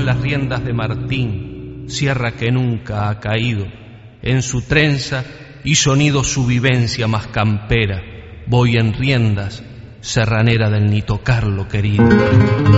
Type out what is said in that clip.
son las riendas de Martín, sierra que nunca ha caído. En su trenza hizo nido su vivencia más campera. Voy en riendas, serranera del ni tocarlo querido.